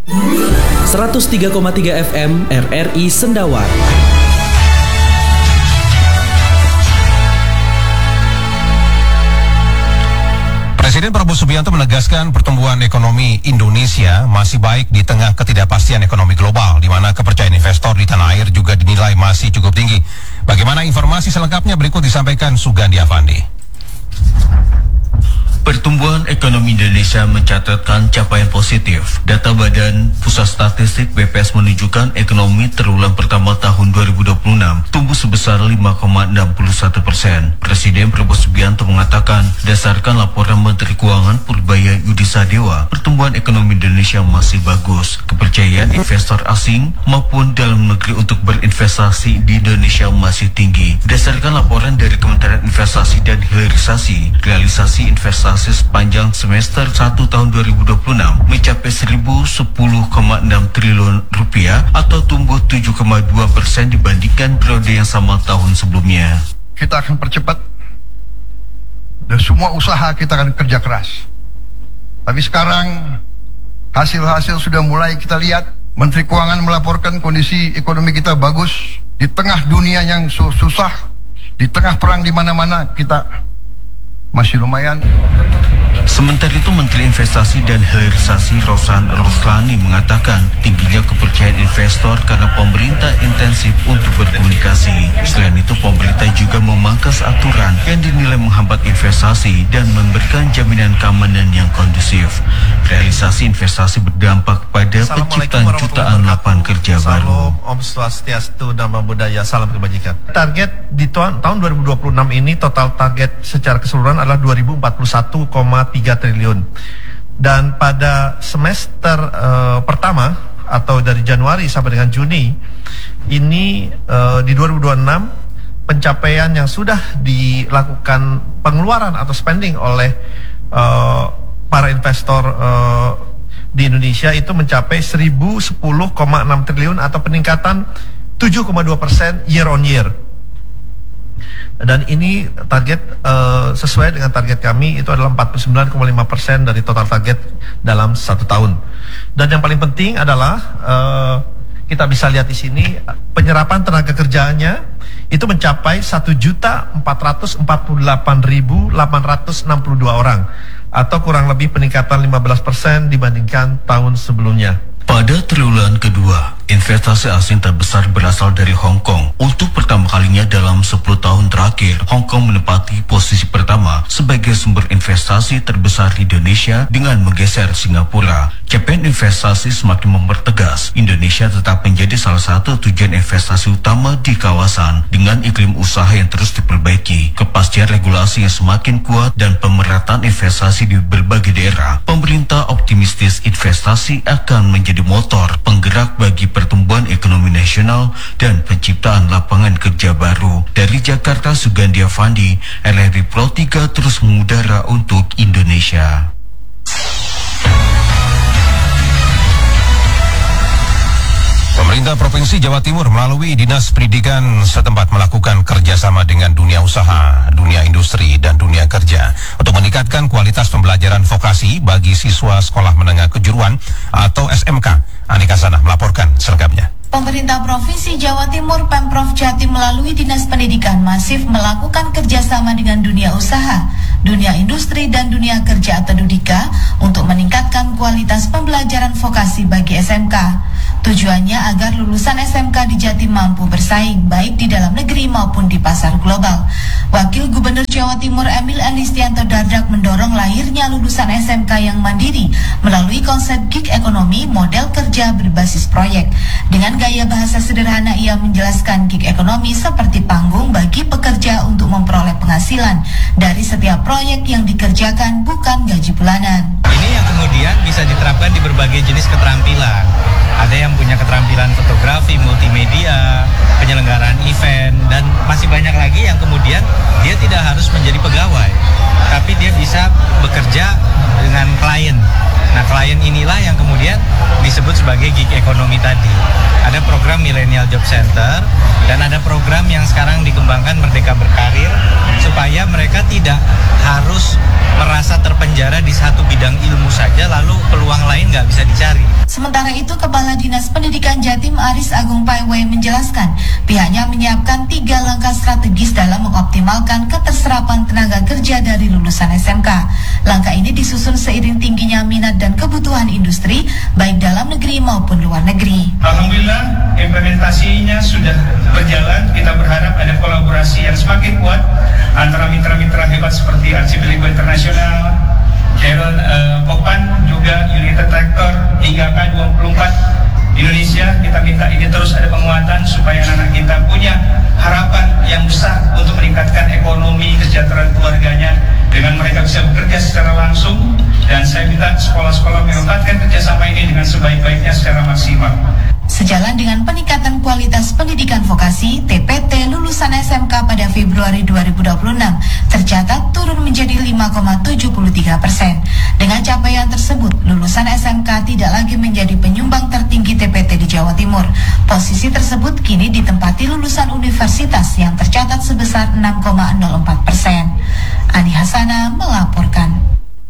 103,3 FM RRI Sendawar. Presiden Prabowo Subianto menegaskan pertumbuhan ekonomi Indonesia masih baik di tengah ketidakpastian ekonomi global, di mana kepercayaan investor di tanah air juga dinilai masih cukup tinggi. Bagaimana informasi selengkapnya berikut disampaikan Sugandi Avandi. Pertumbuhan ekonomi Indonesia mencatatkan capaian positif. Data Badan Pusat Statistik BPS menunjukkan ekonomi triwulan pertama tahun 2026 tumbuh sebesar 5,61%. Presiden Prabowo Subianto mengatakan, berdasarkan laporan Menteri Keuangan Purbaya Yudisadewa, pertumbuhan ekonomi Indonesia masih bagus. Kepercayaan investor asing maupun dalam negeri untuk berinvestasi di Indonesia masih tinggi. Berdasarkan laporan dari Kementerian Investasi dan Hilirisasi, realisasi investasi sepanjang semester 1 tahun 2026 mencapai 1.010,6 triliun rupiah atau tumbuh 7,2% dibandingkan periode yang sama tahun sebelumnya. Kita akan percepat dan semua usaha kita akan kerja keras. Tapi sekarang hasil-hasil sudah mulai kita lihat. Menteri Keuangan melaporkan kondisi ekonomi kita bagus di tengah dunia yang susah, di tengah perang di mana-mana kita masih lumayan. Sementara itu, Menteri Investasi dan Hilirisasi Rosan Roslani mengatakan tingginya kepercayaan investor karena pemerintah intensif untuk berkomunikasi. Selain itu, pemerintah juga memangkas aturan yang dinilai menghambat investasi dan memberikan jaminan keamanan yang kondusif. Realisasi investasi berdampak pada penciptaan jutaan lapangan kerja baru. Om Swastiastu, Namo Buddhaya, salam kebajikan. Target di tahun 2026 ini total target secara keseluruhan adalah 2041,3 triliun. Dan pada semester pertama atau dari Januari sampai dengan Juni ini di 2026 pencapaian yang sudah dilakukan pengeluaran atau spending oleh para investor di Indonesia itu mencapai 1.010,6 triliun atau peningkatan 7,2% year on year. Dan ini target sesuai dengan target kami itu adalah 49,5% dari total target dalam 1 tahun. Dan yang paling penting adalah kita bisa lihat di sini penyerapan tenaga kerjanya itu mencapai 1.448.862 orang atau kurang lebih peningkatan 15% dibandingkan tahun sebelumnya. Pada triwulan kedua, investasi asing terbesar berasal dari Hong Kong. Untuk pertama kalinya dalam 10 tahun terakhir, Hong Kong menempati posisi pertama sebagai sumber investasi terbesar di Indonesia dengan menggeser Singapura. Capaian investasi semakin mempertegas. Indonesia tetap menjadi salah satu tujuan investasi utama di kawasan dengan iklim usaha yang terus diperbaiki, kepastian regulasi yang semakin kuat, dan pemerataan investasi di berbagai daerah. Pemerintah optimistis investasi akan menjadi motor penggerak bagi pertumbuhan ekonomi nasional dan penciptaan lapangan kerja baru. Dari Jakarta, Sugandi Avandi, RRI Pro 3 terus mengudara untuk Indonesia. Pemerintah Provinsi Jawa Timur melalui Dinas Pendidikan setempat melakukan kerjasama dengan dunia usaha, dunia industri, dan dunia kerja untuk meningkatkan kualitas pembelajaran vokasi bagi siswa sekolah menengah kejuruan atau SMK. Anika Sanah melaporkan selengkapnya. Pemerintah Provinsi Jawa Timur Pemprov Jatim melalui Dinas Pendidikan masif melakukan kerjasama dengan dunia usaha, dunia industri, dan dunia kerja atau DUDIKA untuk meningkatkan kualitas pembelajaran vokasi bagi SMK. Tujuannya agar lulusan SMK di Jatim mampu bersaing baik di dalam negeri maupun di pasar global. Wakil Gubernur Jawa Timur Emil Elistianto Dardak mendorong lahirnya lulusan SMK yang mandiri melalui konsep gig ekonomi model kerja berbasis proyek. Dengan gaya bahasa sederhana ia menjelaskan gig ekonomi seperti panggung bagi pekerja untuk memperoleh penghasilan dari setiap proyek yang dikerjakan, bukan gaji bulanan. Ini yang kemudian bisa diterapkan di berbagai jenis keterampilan. Ada yang punya keterampilan fotografi, multimedia, penyelenggaraan event, dan masih banyak lagi yang kemudian dia tidak harus menjadi pegawai, tapi dia bisa bekerja dengan klien. Nah, klien inilah yang kemudian disebut sebagai gig ekonomi tadi. Ada program Millennial Job Center dan ada program yang sekarang dikembangkan Merdeka Berkarir supaya mereka tidak harus merasa terpenjara di satu bidang ilmu saja lalu peluang lain nggak bisa dicari. Sementara itu, Kepala Dinas Pendidikan Jatim Aris Agung Paiwai menjelaskan pihaknya menyiapkan 3 langkah strategis dalam mengoptimalkan keterserapan tenaga kerja dari lulusan SMK. Langkah ini disusun seiring tingginya minat dan kebutuhan industri baik dalam negeri maupun luar negeri. Alhamdulillah implementasinya sudah berjalan. Kita berharap ada kolaborasi yang semakin kuat antara mitra-mitra hebat seperti Archipelago Internasional, Sharon Kopan, juga United Tractor hingga K24 Indonesia. Kita minta ini terus ada penguatan supaya anak-anak kita punya harapan yang besar untuk meningkatkan ekonomi kesejahteraan keluarganya dengan mereka bisa bekerja secara langsung, dan saya minta sekolah-sekolah menempatkan kerjasama ini dengan sebaik-baiknya secara maksimal. Sejalan dengan peningkatan kualitas pendidikan vokasi, TPT lulusan SMK pada Februari 2026 tercatat turun menjadi 5,73%. Dengan capaian tersebut, lulusan SMK tidak lagi menjadi penyumbang tertinggi TPT di Jawa Timur. Posisi tersebut kini ditempati lulusan universitas yang tercatat sebesar 6,04%. Ani Hasana melaporkan.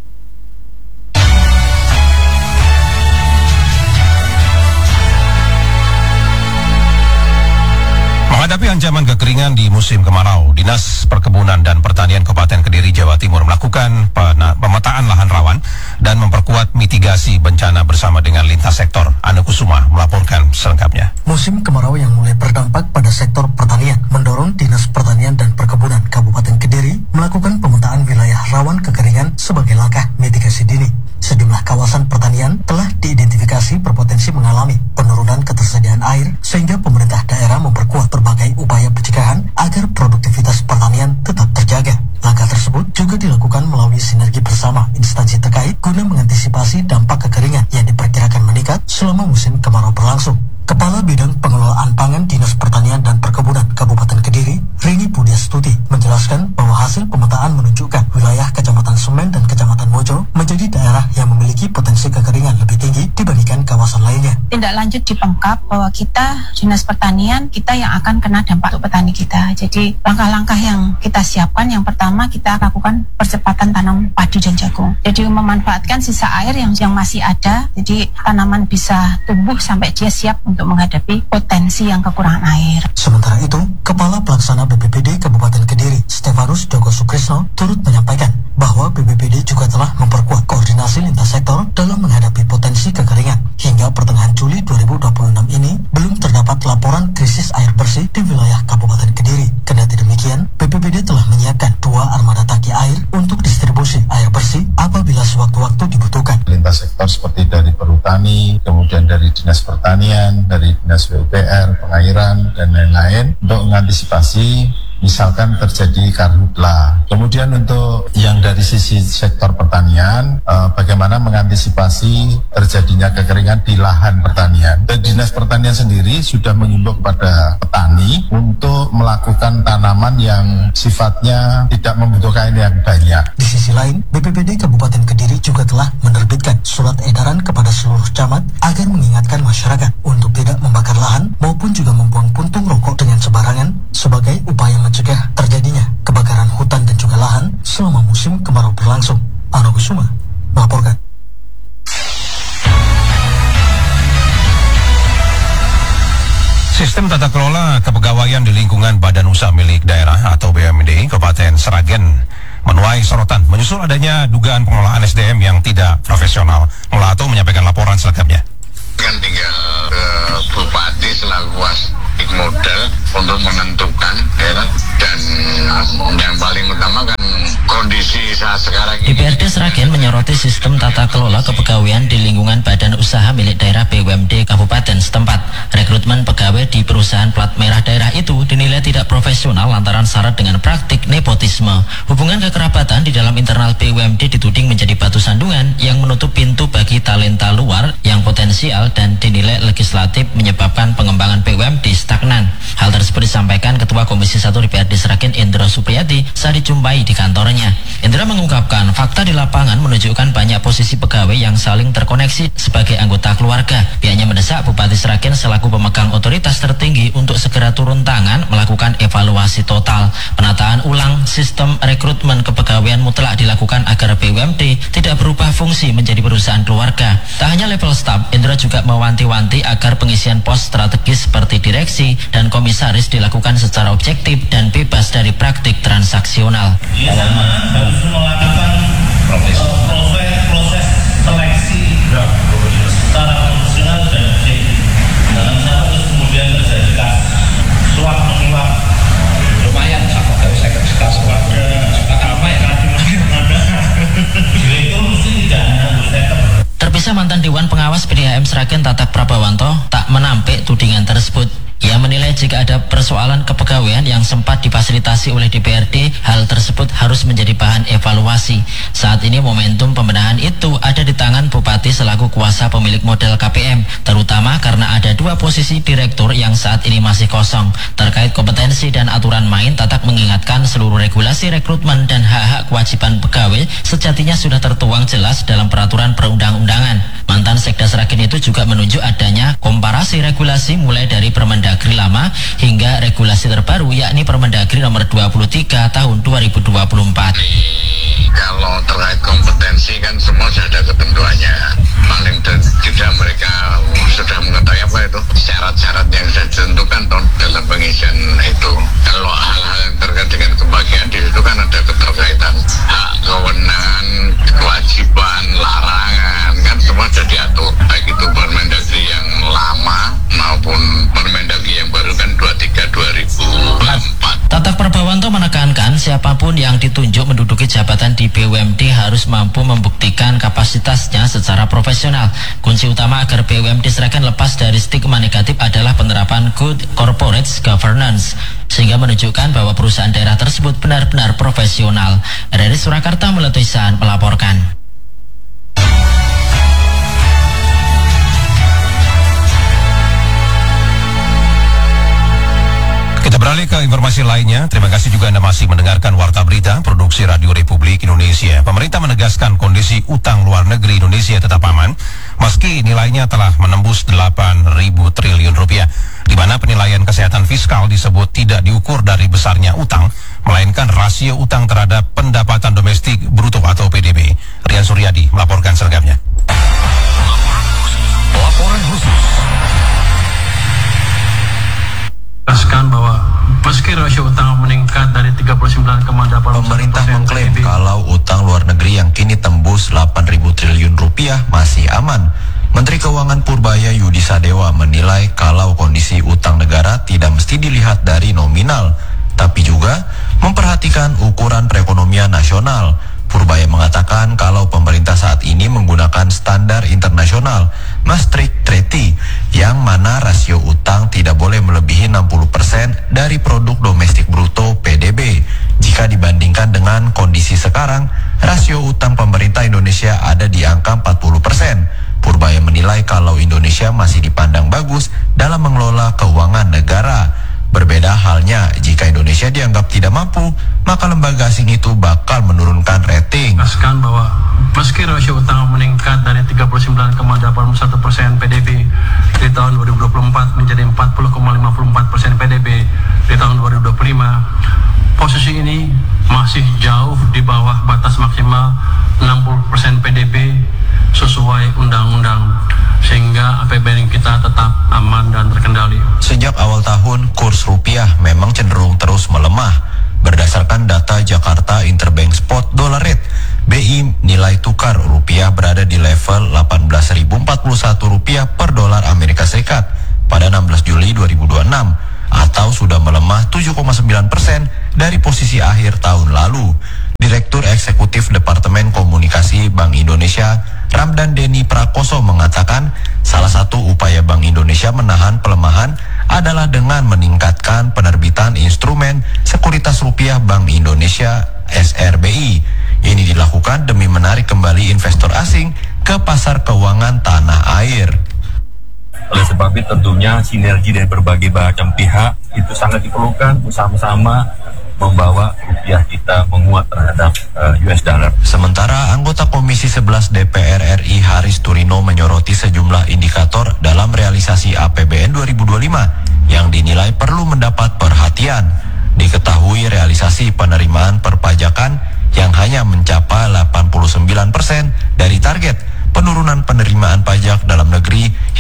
Menghadapi ancaman kekeringan di musim kemarau, Dinas Perkebunan dan Pertanian Kabupaten Kediri, Jawa Timur melakukan pemetaan lahan rawan dan memperkuat mitigasi bencana bersama dengan lintas sektor. Anu Kusuma melaporkan selengkapnya. Musim kemarau yang mulai berdampak pada sektor pertanian mendorong Dinas Pertanian dan Perkebunan Kabupaten Kediri melakukan pemetaan wilayah rawan kekeringan sebagai langkah mitigasi dini. Sejumlah kawasan pertanian telah diidentifikasi berpotensi mengalami penurunan ketersediaan air sehingga pemerintah daerah memperkuat berbagai upaya pencegahan agar produktivitas pertanian tetap terjaga. Langkah tersebut juga dilakukan melalui sinergi bersama instansi terkait guna mengantisipasi dampak kekeringan yang diperkirakan meningkat selama musim kemarau berlangsung. Kepala Bidang Pengelolaan Pangan Dinas Pertanian dan Perkebunan Kabupaten Kediri, Rini Budiastuti, menjelaskan bahwa hasil pemetaan menunjukkan wilayah Kecamatan Semen dan Kecamatan Mojo menjadi daerah yang memiliki potensi kekeringan lebih tinggi dibandingkan kawasan lainnya. Tindak lanjut di Pemkab bahwa kita, Dinas Pertanian, kita yang akan kena dampak untuk petani kita. Jadi langkah-langkah yang kita siapkan, yang pertama kita lakukan percepatan tanam padi dan jagung. Jadi memanfaatkan sisa air yang masih ada, jadi tanaman bisa tumbuh sampai dia siap untuk menghadapi potensi yang kekurangan air. Sementara itu, Kepala Pelaksana BPBD Kabupaten Kediri, Stefanus Joko Sukrisno, turut menyampaikan bahwa BPBD juga telah memperkuat koordinasi lintas sektor dalam menghadapi potensi kekeringan. Hingga pertengahan Juli 2026 ini, belum terdapat laporan krisis air bersih di wilayah Kabupaten Kediri. Kendati demikian, BPBD telah menyiapkan 2 armada tangki air untuk distribusi air bersih apabila sewaktu-waktu dibutuhkan. Lintas sektor seperti dari Perhutani, kemudian dari Dinas Pertanian, dari Dinas PUPR, Pengairan, dan lain-lain untuk mengantisipasi misalkan terjadi karhutla. Kemudian untuk yang dari sisi sektor pertanian, bagaimana mengantisipasi terjadinya kekeringan di lahan pertanian. Dan Dinas Pertanian sendiri sudah mengimbau kepada petani untuk melakukan tanaman yang sifatnya tidak membutuhkan yang banyak. Di sisi lain, BPBD Kabupaten Kediri juga telah menerbitkan surat edaran kepada seluruh camat agar mengingatkan masyarakat untuk tidak membakar lahan maupun juga membuang puntung rokok dengan sembarangan sebagai upaya mencegah terjadinya kebakaran hutan dan juga lahan selama musim kemarau berlangsung. Anu Kusuma melaporkan. Sistem tata kelola kepegawaian di lingkungan Badan Usaha Milik Daerah atau BUMD Kabupaten Sragen menuai sorotan menyusul adanya dugaan pengelolaan SDM yang tidak profesional. Mulato menyampaikan laporan selengkapnya. Kan tinggal Bupati selaku wasit modal untuk menentukan ya kan? Dan yang paling utama kan kondisi saat sekarang ini. DPRD Sragen menyoroti sistem tata kelola kepegawaian di lingkungan Badan Usaha Milik Daerah BUMD Kabupaten setempat. Rekrutmen pegawai di perusahaan plat merah daerah itu dinilai tidak profesional lantaran syarat dengan praktik nepotisme. Hubungan kekerabatan di dalam internal BUMD dituding menjadi batu sandungan yang menutup pintu bagi talenta luar yang potensial dan dinilai legislatif menyebabkan pengembangan BUMD stagnan. Hal tersebut disampaikan Ketua Komisi 1 DPRD Sragen Indra Supriyadi saat dijumpai di kantornya. Indra mengungkapkan fakta di lapangan menunjukkan banyak posisi pegawai yang saling terkoneksi sebagai anggota keluarga. Pihaknya mendesak Bupati Sragen selaku pemegang otoritas tertinggi untuk segera turun tangan melakukan evaluasi total. Penataan ulang sistem rekrutmen kepegawaian mutlak dilakukan agar BUMD tidak berubah fungsi menjadi perusahaan keluarga. Tak hanya level staf, Indro juga mewanti-wanti agar pengisian pos strategis seperti direksi dan komisaris dilakukan secara objektif dan bebas dari praktik transaksional. Harus melakukan proses seleksi secara profesional dan objektif. Dalam satu kemudian terjadi suap menyuap. Lumayan, kalau saya suka suap. Apa ya? Direktur mesti tidak hanya Terpisah mantan Dewan Pengawas PDHM Sragen Tatak Prabawanto tak menampik tudingan tersebut. Ia menilai jika ada persoalan kepegawaian yang sempat difasilitasi oleh DPRD, hal tersebut harus menjadi bahan evaluasi. Saat ini momentum pembenahan itu ada di tangan Bupati selaku kuasa pemilik modal KPM, terutama karena ada 2 posisi direktur yang saat ini masih kosong. Terkait kompetensi dan aturan main, Tatak mengingatkan seluruh regulasi rekrutmen dan hak-hak kewajiban pegawai sejatinya sudah tertuang jelas dalam peraturan perundang-undangan. Mantan Sekda Sragen itu juga menunjuk adanya komparasi regulasi mulai dari Permendagri lama hingga regulasi terbaru yakni Permendagri nomor 23 tahun 2024. Kalau terkait kompetensi kan semua sudah ada ketentuannya. Paling tidak mereka sudah mengetahui apa itu syarat-syarat yang sudah ditentukan dalam pengisian itu. Kalau hal-hal yang terkait dengan kebahagiaan di situ kan ada keterkaitan hak, kewenangan, kewajiban, larangan, kan semua sudah diatur. Baik itu Permendagri yang lama maupun Permendagri yang baru kan 23/2024. Tatak Prabawanto menekankan siapapun yang ditunjuk menduduki jabatan di BUMD harus mampu membuktikan kapasitasnya secara profesional. Kunci utama agar BUMD Sragen lepas dari stigma negatif adalah penerapan good corporate governance, sehingga menunjukkan bahwa perusahaan daerah tersebut benar-benar profesional. Dari Surakarta, Meletisan melaporkan. Kita beralih ke informasi lainnya. Terima kasih juga Anda masih mendengarkan Warta Berita Produksi Radio Republik Indonesia. Pemerintah menegaskan kondisi utang luar negeri Indonesia tetap aman meski nilainya telah menembus 8.000 triliun rupiah, di mana penilaian kesehatan fiskal disebut tidak diukur dari besarnya utang, melainkan rasio utang terhadap pendapatan domestik bruto atau PDB. Rian Suryadi melaporkan selengkapnya. Laporan khusus. Jelaskan bahwa meski rasio utang meningkat dari 39,8%, pemerintah mengklaim kalau utang luar negeri yang kini tembus 8.000 triliun rupiah masih aman. Menteri Keuangan Purbaya Yudi Sadewa menilai kalau kondisi utang negara tidak mesti dilihat dari nominal, tapi juga memperhatikan ukuran perekonomian nasional. Purbaya mengatakan kalau pemerintah saat ini menggunakan standar internasional Maastricht Treaty, yang mana rasio utang tidak boleh melebihi 60% dari produk domestik bruto PDB. Jika dibandingkan dengan kondisi sekarang, rasio utang pemerintah Indonesia ada di angka 40%. Purbaya menilai kalau Indonesia masih dipandang bagus dalam mengelola keuangan negara. Berbeda halnya jika Indonesia dianggap tidak mampu, maka lembaga asing itu bakal menurunkan rating. Jelaskan bahwa meski rasio utang meningkat dari 39,81% PDB di tahun 2024 menjadi 40,54% PDB di tahun 2025, posisi ini masih jauh di bawah batas maksimal 60% PDB sesuai undang-undang, sehingga APBN kita tetap aman dan terkendali. Sejak awal tahun, kurs rupiah memang cenderung terus melemah. Berdasarkan data Jakarta Interbank Spot Dollar Rate, BI nilai tukar rupiah berada di level 18.041 rupiah per dolar Amerika Serikat pada 16 Juli 2026, atau sudah melemah 7,9% dari posisi akhir tahun lalu. Direktur Eksekutif Departemen Komunikasi Bank Indonesia, Ramdan Deni Prakoso, mengatakan salah satu upaya Bank Indonesia menahan pelemahan adalah dengan meningkatkan penerbitan instrumen sekuritas rupiah Bank Indonesia SRBI. Ini dilakukan demi menarik kembali investor asing ke pasar keuangan tanah air. Oleh sebab itu tentunya sinergi dari berbagai macam pihak itu sangat diperlukan bersama-sama membawa rupiah kita menguat terhadap US dollar. Sementara anggota Komisi 11 DPR RI Haris Turino menyoroti sejumlah indikator dalam realisasi APBN 2025 yang dinilai perlu mendapat perhatian. Diketahui realisasi penerimaan perpajakan yang hanya mencapai 89% dari target. Penurunan penerimaan pajak dalam negeri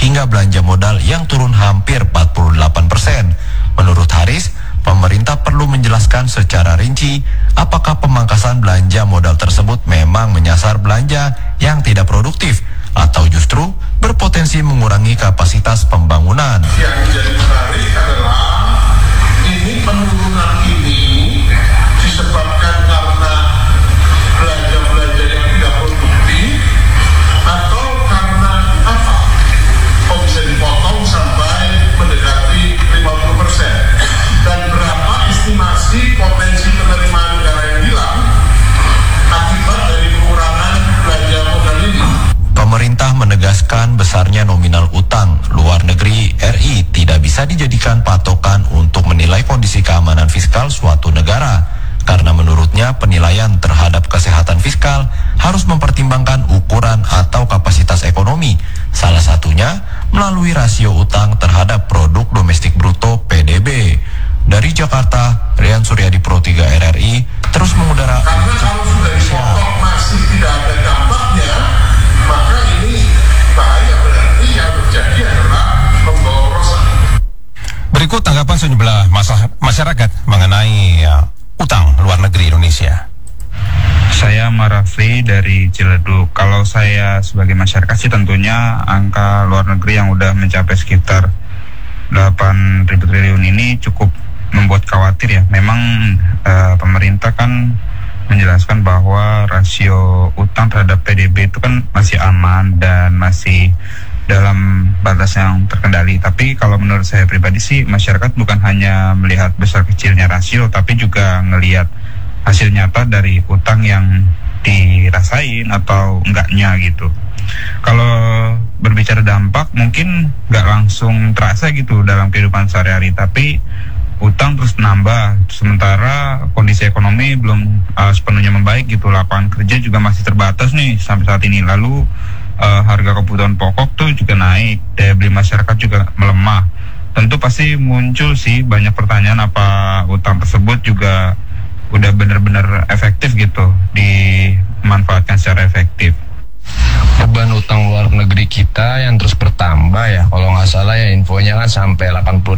hingga belanja modal yang turun hampir 48%. Menurut Haris, pemerintah perlu menjelaskan secara rinci apakah pemangkasan belanja modal tersebut memang menyasar belanja yang tidak produktif atau justru berpotensi mengurangi kapasitas pembangunan. Yang jadi menarik adalah ini penurunan ini disebabkan karena belanja-belanja yang tidak produktif atau karena apa? Kok bisa dipotong sampai mendekati 50%? Dan berapa estimasi potensi penerimaan negara yang hilang akibat dari pengurangan belanja modal ini? Pemerintah menegaskan besarnya nominal utang luar negeri RI tidak bisa dijadikan patokan untuk menilai kondisi keamanan fiskal suatu negara. Karena menurutnya penilaian terhadap kesehatan fiskal harus mempertimbangkan ukuran atau kapasitas ekonomi. Salah satunya melalui rasio utang terhadap produk domestik bruto PDB. Dari Jakarta, Rian Suryadi Pro 3 RRI terus mengudara. Karena kalau sudah dipotong masih tidak ada dampaknya, maka ini bahaya, berarti yang terjadi adalah pemborosan. Berikut tanggapan sejumlah masyarakat mengenai utang luar negeri Indonesia. Saya Marafli dari Ciledug. Kalau saya sebagai masyarakat sih tentunya angka luar negeri yang udah mencapai sekitar 8.000 triliun ini cukup membuat khawatir ya. Memang pemerintah kan menjelaskan bahwa rasio utang terhadap PDB itu kan masih aman dan masih dalam batas yang terkendali. Tapi kalau menurut saya pribadi sih, masyarakat bukan hanya melihat besar kecilnya rasio, tapi juga ngelihat hasil nyata dari utang yang dirasain atau enggaknya gitu. Kalau berbicara dampak mungkin nggak langsung terasa gitu dalam kehidupan sehari-hari, tapi utang terus menambah, sementara kondisi ekonomi belum sepenuhnya membaik gitu. Lapangan kerja juga masih terbatas nih sampai saat ini. Lalu harga kebutuhan pokok tuh juga naik, daya beli masyarakat juga melemah. Tentu pasti muncul sih banyak pertanyaan apa utang tersebut juga udah benar-benar efektif gitu dimanfaatkan secara efektif. Beban utang luar negeri kita yang terus bertambah ya, kalau nggak salah ya infonya kan sampai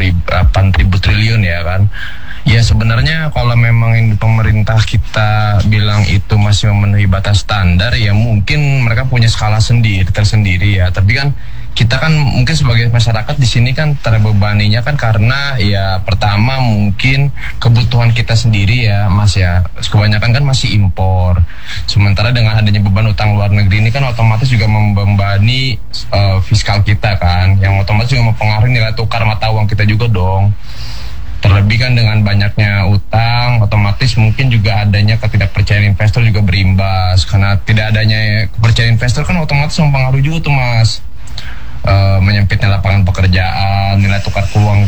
8.000 triliun ya kan. Ya sebenarnya kalau memang pemerintah kita bilang itu masih memenuhi batas standar, ya mungkin mereka punya skala tersendiri ya. Tapi kan kita kan mungkin sebagai masyarakat di sini kan terbebaninya kan karena ya pertama mungkin kebutuhan kita sendiri ya Mas ya, kebanyakan kan masih impor. Sementara dengan adanya beban utang luar negeri ini kan otomatis juga membebani fiskal kita kan, yang otomatis juga mempengaruhi nilai tukar mata uang kita juga dong. Terlebih kan dengan banyaknya utang, otomatis mungkin juga adanya ketidakpercayaan investor juga berimbas. Karena tidak adanya kepercayaan investor kan otomatis mempengaruhi juga tuh Mas. Menyempitnya lapangan pekerjaan, nilai tukar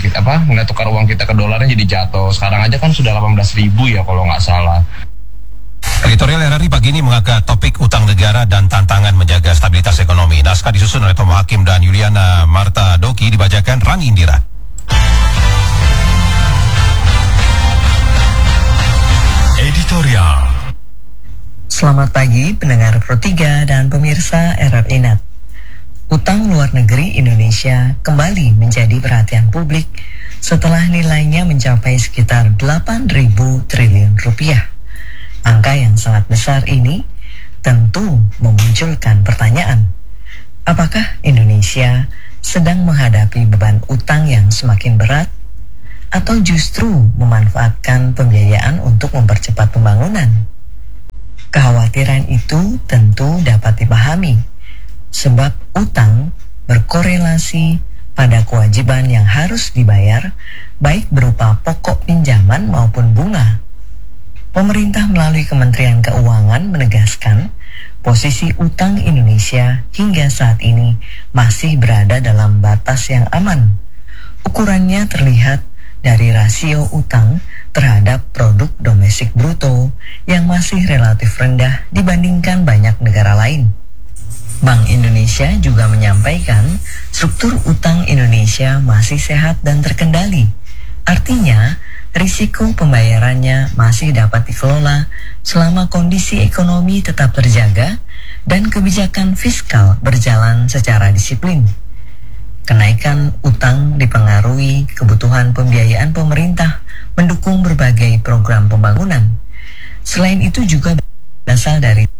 uang kita ke dolarnya jadi jatuh. Sekarang aja kan sudah 18.000 ya kalau nggak salah. Editorial RRI pagi ini mengangkat topik utang negara dan tantangan menjaga stabilitas ekonomi. Naskah disusun oleh Tom Hakim dan Yuliana Marta Doki, dibacakan Rani Indira. Editorial. Selamat pagi pendengar Pro 3 dan pemirsa RRI Net. Utang luar negeri Indonesia kembali menjadi perhatian publik setelah nilainya mencapai sekitar 8.000 triliun rupiah. Angka yang sangat besar ini tentu memunculkan pertanyaan, apakah Indonesia sedang menghadapi beban utang yang semakin berat atau justru memanfaatkan pembiayaan untuk mempercepat pembangunan? Kekhawatiran itu tentu dapat dipahami, sebab utang berkorelasi pada kewajiban yang harus dibayar, baik berupa pokok pinjaman maupun bunga. Pemerintah melalui Kementerian Keuangan menegaskan posisi utang Indonesia hingga saat ini masih berada dalam batas yang aman. Ukurannya terlihat dari rasio utang terhadap produk domestik bruto yang masih relatif rendah dibandingkan banyak negara lain. Bank Indonesia juga menyampaikan struktur utang Indonesia masih sehat dan terkendali. Artinya, risiko pembayarannya masih dapat dikelola selama kondisi ekonomi tetap terjaga dan kebijakan fiskal berjalan secara disiplin. Kenaikan utang dipengaruhi kebutuhan pembiayaan pemerintah mendukung berbagai program pembangunan. Selain itu juga berasal dari